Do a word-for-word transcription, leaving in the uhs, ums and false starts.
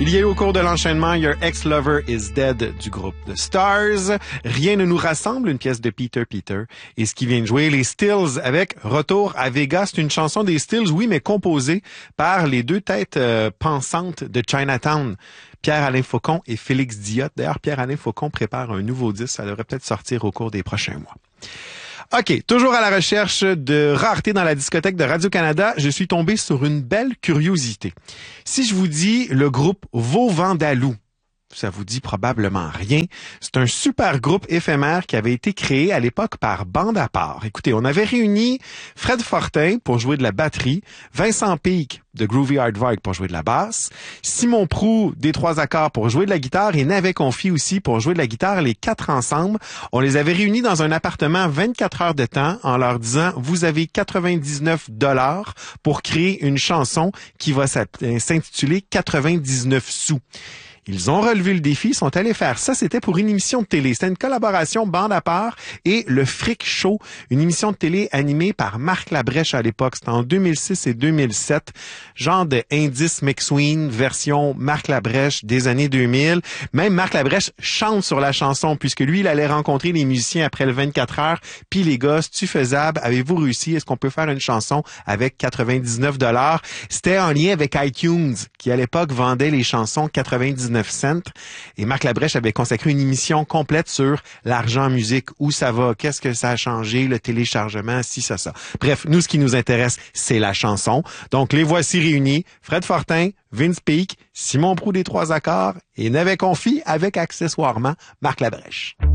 Il y a eu au cours de l'enchaînement Your Ex-Lover is Dead du groupe The Stars, Rien ne nous rassemble, une pièce de Peter Peter, et ce qui vient de jouer, les Stills avec Retour à Vegas. C'est une chanson des Stills, oui, mais composée par les deux têtes euh, pensantes de Chinatown, Pierre-Alain Faucon et Félix Diot. D'ailleurs, Pierre-Alain Faucon prépare un nouveau disque, ça devrait peut-être sortir au cours des prochains mois. OK, toujours à la recherche de rareté dans la discothèque de Radio-Canada, je suis tombé sur une belle curiosité. Si je vous dis le groupe Vauvandalou, ça vous dit probablement rien. C'est un super groupe éphémère qui avait été créé à l'époque par Bande à part. Écoutez, on avait réuni Fred Fortin pour jouer de la batterie, Vincent Peake de Groovy Hardvark pour jouer de la basse, Simon Prou des Trois Accords pour jouer de la guitare et Navet Confi aussi pour jouer de la guitare, les quatre ensemble. On les avait réunis dans un appartement vingt-quatre heures de temps en leur disant « Vous avez quatre-vingt-dix-neuf dollars pour créer une chanson qui va s'intituler quatre-vingt-dix-neuf sous ». Ils ont relevé le défi, sont allés faire ça. C'était pour une émission de télé. C'était une collaboration Bande à part et Le Fric Show, une émission de télé animée par Marc Labrèche à l'époque. C'était en deux mille six et deux mille sept. Genre de Indice McSween version Marc Labrèche des années deux mille. Même Marc Labrèche chante sur la chanson puisque lui, il allait rencontrer les musiciens après le vingt-quatre heures. Puis les gars, c'est-tu faisable? Avez-vous réussi? Est-ce qu'on peut faire une chanson avec quatre-vingt-dix-neuf dollars? C'était en lien avec iTunes qui, à l'époque, vendait les chansons quatre-vingt-dix-neuf cents. Et Marc Labrèche avait consacré une émission complète sur l'argent en musique, où ça va, qu'est-ce que ça a changé, le téléchargement, si, ça, ça. Bref, nous, ce qui nous intéresse, c'est la chanson. Donc, les voici réunis. Fred Fortin, Vince Peake, Simon Prou des Trois Accords et Navet Confi avec accessoirement Marc Labrèche.